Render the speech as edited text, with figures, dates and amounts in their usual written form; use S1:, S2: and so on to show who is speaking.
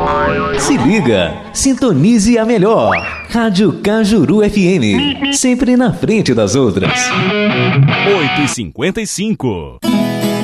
S1: Se liga, sintonize a melhor. Rádio Cajuru FM, sempre na frente das outras.
S2: 8h55.